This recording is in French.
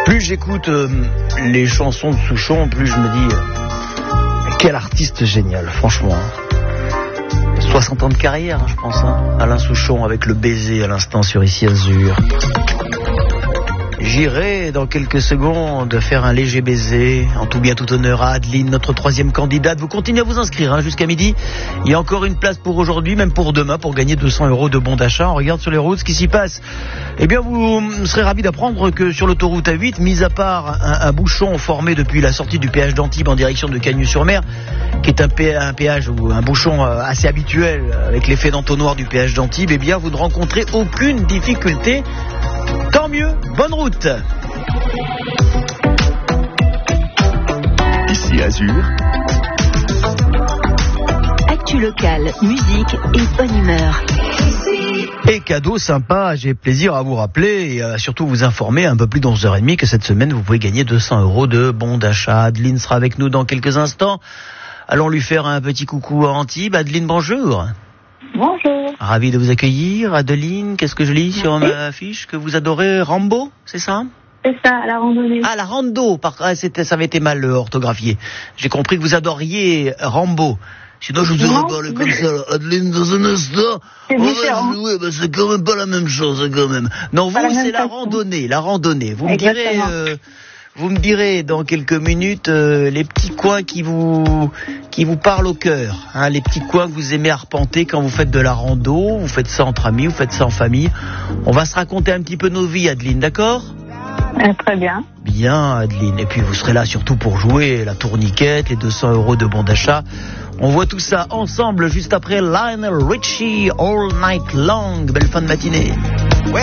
Plus j'écoute les chansons de Souchon, plus je me dis quel artiste génial, franchement. 60 ans de carrière, je pense, Alain Souchon avec le baiser à l'instant sur Ici Azur. J'irai dans quelques secondes faire un léger baiser, en tout bien tout honneur à Adeline, notre troisième candidate. Vous continuez à vous inscrire jusqu'à midi. Il y a encore une place pour aujourd'hui, même pour demain, pour gagner 200 € de bons d'achat. On regarde sur les routes ce qui s'y passe. Eh bien, vous serez ravis d'apprendre que sur l'autoroute A8, mis à part un bouchon formé depuis la sortie du péage d'Antibes en direction de Cagnes-sur-Mer, qui est un péage ou un bouchon assez habituel avec l'effet d'entonnoir du péage d'Antibes, eh bien, vous ne rencontrez aucune difficulté. Tant mieux, bonne route. Ici Azur. Actu locale, musique et bonne humeur. Et cadeau sympa, j'ai plaisir à vous rappeler et surtout vous informer un peu plus dans 11h30 que cette semaine vous pouvez gagner 200 € de bons d'achat. Adeline sera avec nous dans quelques instants. Allons lui faire un petit coucou à Antibes. Adeline, bonjour. Bonjour. Ravi de vous accueillir. Adeline, qu'est-ce que je lis sur ma fiche? Que vous adorez Rambo, c'est ça? C'est ça, la randonnée. Ah, la rando. Ça avait été mal orthographié. J'ai compris que vous adoriez Rambo. Sinon, je vous aurais parlé comme ça. Adeline, dans un instant, c'est différent. C'est quand même pas la même chose, quand même. Non, vous, c'est la randonnée. La randonnée. Vous me direz dans quelques minutes les petits coins qui vous parlent au cœur, les petits coins que vous aimez arpenter quand vous faites de la rando, vous faites ça entre amis, vous faites ça en famille. On va se raconter un petit peu nos vies, Adeline, d'accord? Très bien. Bien, Adeline. Et puis vous serez là surtout pour jouer la tourniquette, les 200 € de bons d'achat. On voit tout ça ensemble juste après Lionel Richie, All Night Long. Belle fin de matinée.